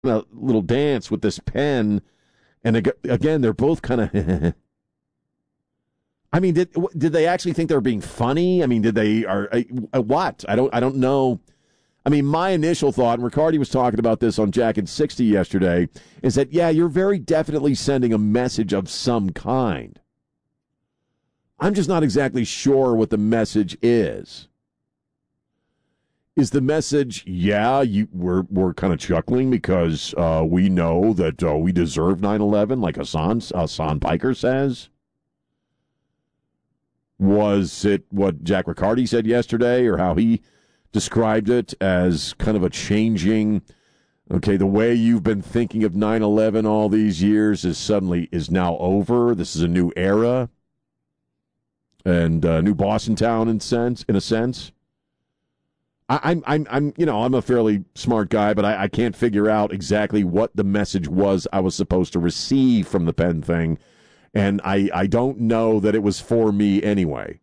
a little dance with this pen, and again, they're both kind of. I mean, did they actually think they were being funny? I mean, did they what? I don't know. I mean, my initial thought, and Riccardi was talking about this on Jack and 60 yesterday, is that yeah, you're very definitely sending a message of some kind. I'm just not exactly sure what the message is. Is the message, yeah, we're kind of chuckling because we know that we deserve 9/11, like Hassan Piker says? Was it what Jack Riccardi said yesterday, or how he described it as kind of a changing, okay, the way you've been thinking of 9/11 all these years is now over. This is a new era and new Boston town in a sense. I'm a fairly smart guy, but I can't figure out exactly what the message was I was supposed to receive from the pen thing, and I don't know that it was for me anyway.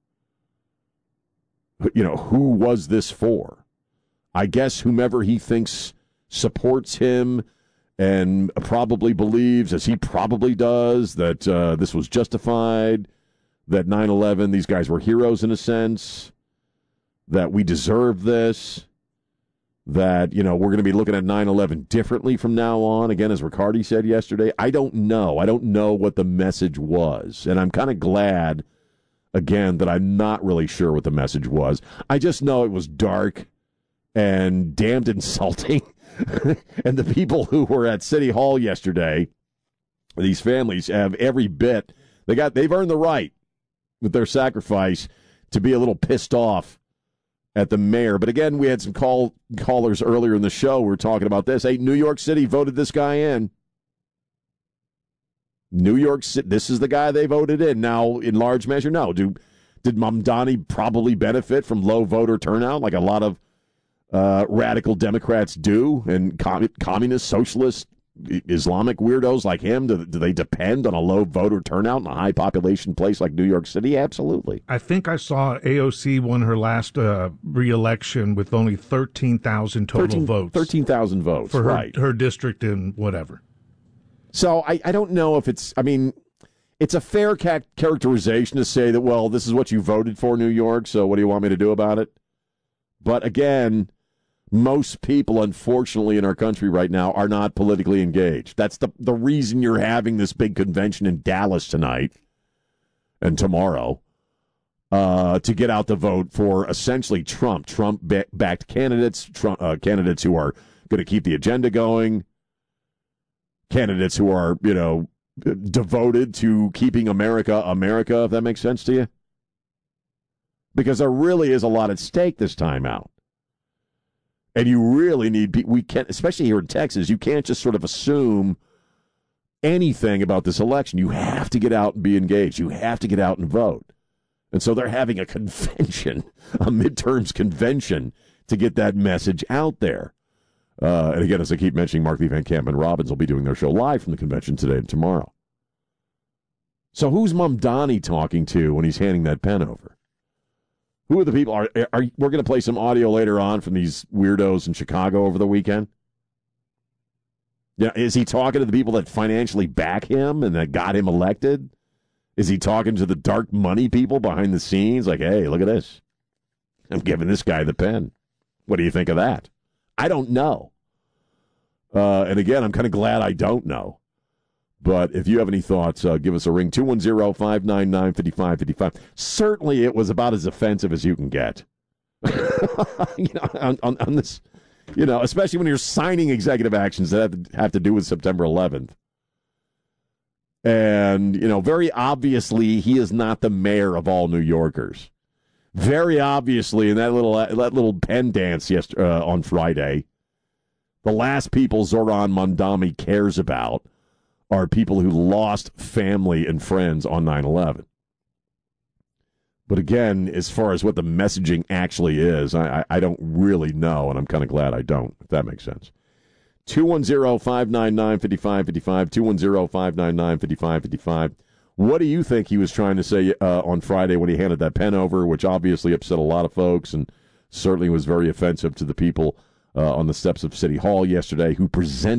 You know, who was this for? I guess whomever he thinks supports him and probably believes, as he probably does, that this was justified, that 9/11, these guys were heroes in a sense, that we deserve this, that, you know, we're going to be looking at 9/11 differently from now on. Again, as Riccardi said yesterday, I don't know. I don't know what the message was. And I'm kind of glad, again, that I'm not really sure what the message was. I just know it was dark and damned insulting. And the people who were at City Hall yesterday, these families have every bit. They've earned the right with their sacrifice to be a little pissed off at the mayor. But again, we had some callers earlier in the show. We were talking about this. Hey, New York City voted this guy in. New York City, this is the guy they voted in. Now, in large measure, no. Did Mamdani probably benefit from low voter turnout like a lot of radical Democrats do, and communist, socialist, Islamic weirdos like him? Do they depend on a low voter turnout in a high population place like New York City? Absolutely. I think I saw AOC won her last re-election with only 13,000 total votes. 13,000 votes for right. her district and whatever. So I don't know if it's a fair characterization to say that, well, this is what you voted for, New York, so what do you want me to do about it? But again, most people, unfortunately, in our country right now are not politically engaged. That's the reason you're having this big convention in Dallas tonight and tomorrow to get out the vote for essentially Trump-backed candidates, candidates who are going to keep the agenda going, candidates who are, devoted to keeping America, if that makes sense to you. Because there really is a lot at stake this time out. And you really need, we can't, especially here in Texas, you can't just sort of assume anything about this election. You have to get out and be engaged. You have to get out and vote. And so they're having a convention, a midterms convention, to get that message out there. And again, as I keep mentioning, Mark Lee Van Camp and Robbins will be doing their show live from the convention today and tomorrow. So who's Mamdani talking to when he's handing that pen over? Who are the people? We're going to play some audio later on from these weirdos in Chicago over the weekend? Yeah, is he talking to the people that financially back him and that got him elected? Is he talking to the dark money people behind the scenes? Like, hey, look at this. I'm giving this guy the pen. What do you think of that? I don't know. And again, I'm kind of glad I don't know. But if you have any thoughts, give us a ring, 210-599-5555. Certainly it was about as offensive as you can get. On this, especially when you're signing executive actions that have to do with September 11th. And, very obviously he is not the mayor of all New Yorkers. Very obviously in that little pen dance on Friday, the last people Zoran Mamdani cares about are people who lost family and friends on 9/11. But again, as far as what the messaging actually is, I don't really know, and I'm kind of glad I don't, if that makes sense. 210-599-5555, 210-599-5555. What do you think he was trying to say on Friday when he handed that pen over, which obviously upset a lot of folks and certainly was very offensive to the people on the steps of City Hall yesterday, who presented